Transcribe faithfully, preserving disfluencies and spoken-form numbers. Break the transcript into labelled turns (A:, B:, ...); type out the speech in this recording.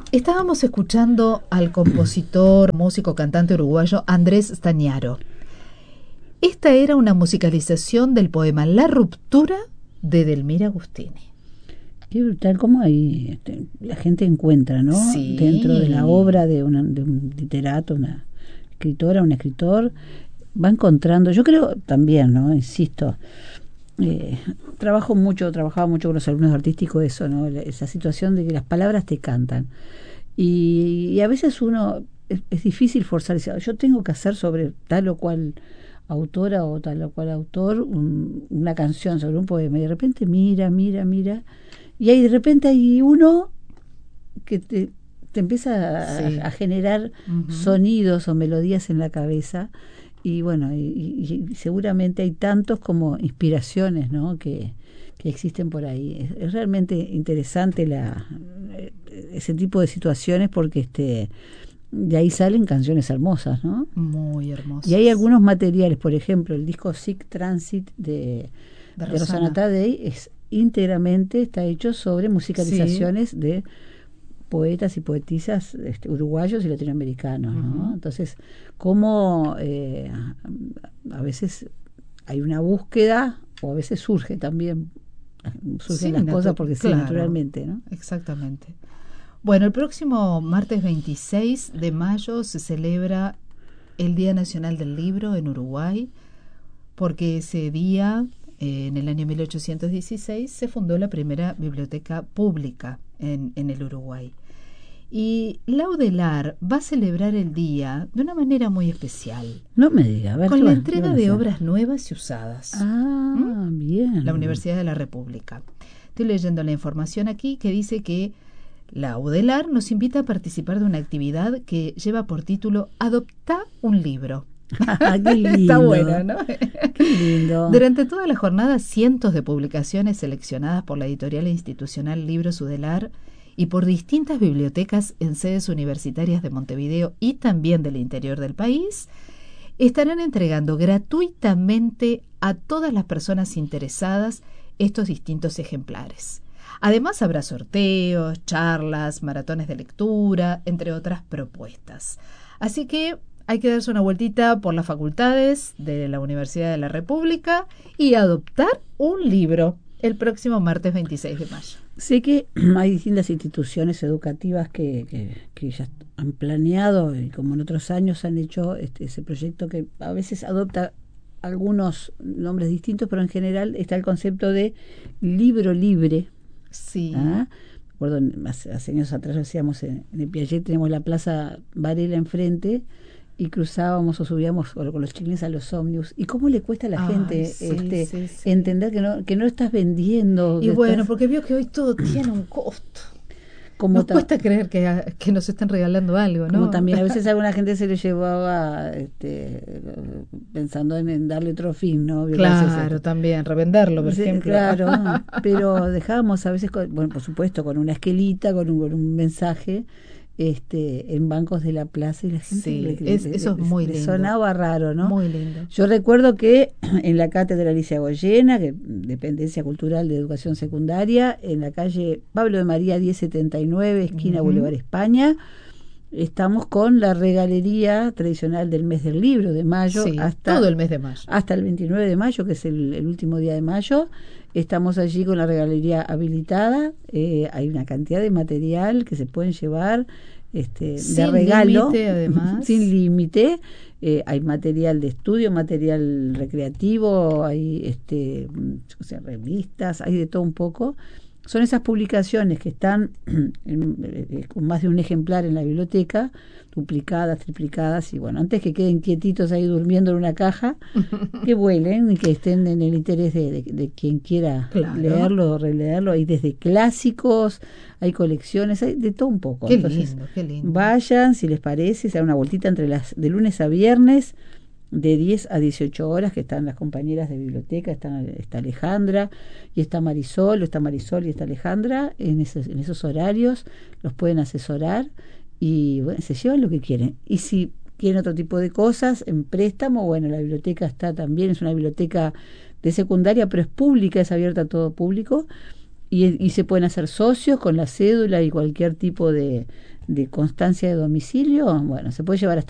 A: Estábamos escuchando al compositor, músico, cantante uruguayo Andrés Stagnaro. Esta era una musicalización del poema La Ruptura de Delmira Agustini.
B: Qué brutal, cómo ahí este, la gente encuentra, ¿no?
A: Sí.
B: Dentro de la obra de, una, de un literato, una escritora, un escritor, va encontrando, yo creo también, ¿no? Insisto, eh, trabajo mucho, trabajaba mucho con los alumnos artísticos eso, ¿no? Esa situación de que las palabras te cantan. Y, y a veces uno, es, es difícil forzar, yo tengo que hacer sobre tal o cual autora o tal o cual autor un, una canción sobre un poema, y de repente mira, mira, mira, y ahí de repente hay uno que te, te empieza a, sí. a generar uh-huh. sonidos o melodías en la cabeza, y bueno, y, y, y seguramente hay tantos como inspiraciones, ¿no? que, que existen por ahí. Es, es realmente interesante la ese tipo de situaciones, porque este de ahí salen canciones hermosas, ¿no?
A: Muy hermosas.
B: Y hay algunos materiales, por ejemplo, el disco Sick Transit de, de, de Rosana Tadei es íntegramente, está hecho sobre musicalizaciones sí. de poetas y poetisas este, uruguayos y latinoamericanos, uh-huh. ¿no? Entonces, cómo eh, a veces hay una búsqueda, o a veces surge también, surgen sí, las natu- cosas porque claro, sí, naturalmente, ¿no?
A: Exactamente. Bueno, el próximo martes veintiséis de mayo se celebra el Día Nacional del Libro en Uruguay, porque ese día, eh, en el año mil ochocientos dieciséis, se fundó la primera biblioteca pública en, en el Uruguay. Y la UDELAR va a celebrar el día de una manera muy especial.
B: No me diga, a ver,
A: con la
B: va,
A: entrega de obras nuevas y usadas.
B: Ah, ¿Mm? bien.
A: La Universidad de la República. Estoy leyendo la información aquí que dice que la UDELAR nos invita a participar de una actividad que lleva por título Adoptá un libro.
B: Qué lindo.
A: Está bueno, ¿no?
B: Qué lindo.
A: Durante toda la jornada, cientos de publicaciones seleccionadas por la editorial institucional Libros UDELAR y por distintas bibliotecas en sedes universitarias de Montevideo y también del interior del país estarán entregando gratuitamente a todas las personas interesadas estos distintos ejemplares. Además, habrá sorteos, charlas, maratones de lectura, entre otras propuestas. Así que hay que darse una vueltita por las facultades de la Universidad de la República y adoptar un libro el próximo martes veintiséis de mayo.
B: Sé que hay distintas instituciones educativas que, que, que ya han planeado, y como en otros años han hecho este, ese proyecto que a veces adopta algunos nombres distintos, pero en general está el concepto de libro libre.
A: Sí.
B: ¿Ah? Recuerdo, hace, hace años atrás lo hacíamos en, en el Piaget, tenemos la Plaza Varela enfrente y cruzábamos o subíamos con, con los chiquilines a los ómnibus. ¿Y cómo le cuesta a la Ay, gente sí, este, sí, sí. entender que no, que no estás vendiendo?
A: Y bueno,
B: estás...
A: porque vio que hoy todo tiene un costo.
B: Como
A: nos
B: ta-
A: cuesta creer que, que nos están regalando algo, ¿no?
B: Como también a veces a alguna gente se le llevaba este, pensando en, en darle otro fin, ¿no?
A: Claro, ese, también, revenderlo, por sí, ejemplo.
B: Claro, pero dejábamos a veces, con, bueno, por supuesto, con una esquelita, con un, con un mensaje, este, en bancos de la plaza, y la gente
A: sí,
B: le,
A: es,
B: le,
A: eso
B: le,
A: es muy
B: le
A: lindo.
B: sonaba raro, ¿no?
A: Muy lindo.
B: Yo recuerdo que en la cátedra Alicia Goyena, que dependencia cultural de educación secundaria, en la calle Pablo de María diez setenta y nueve, esquina uh-huh. Boulevard España, estamos con la regalería tradicional del mes del libro de mayo,
A: sí,
B: hasta
A: todo el mes de mayo,
B: hasta el veintinueve de mayo, que es el, el último día de mayo. Estamos allí con la regalería habilitada, eh, hay una cantidad de material que se pueden llevar este,
A: sin
B: de regalo,
A: límite, además.
B: sin límite. Eh, hay material de estudio, material recreativo, hay este, yo sé, revistas, hay de todo un poco. Son esas publicaciones que están en, eh, con más de un ejemplar en la biblioteca, duplicadas, triplicadas, y bueno, antes que queden quietitos ahí durmiendo en una caja, que vuelen y que estén en el interés de, de, de quien quiera
A: claro.
B: leerlo o releerlo. Hay desde clásicos, hay colecciones, hay de todo un poco.
A: Qué
B: Entonces,
A: lindo, qué lindo.
B: Vayan, si les parece, se dan una vueltita entre las de lunes a viernes, de diez a dieciocho horas, que están las compañeras de biblioteca, están, está Alejandra y está Marisol, o está Marisol y está Alejandra, en esos, en esos horarios los pueden asesorar y bueno, se llevan lo que quieren. Y si quieren otro tipo de cosas, en préstamo, bueno, la biblioteca está también, es una biblioteca de secundaria, pero es pública, es abierta a todo público, y, y se pueden hacer socios con la cédula y cualquier tipo de, de constancia de domicilio. Bueno, se puede llevar hasta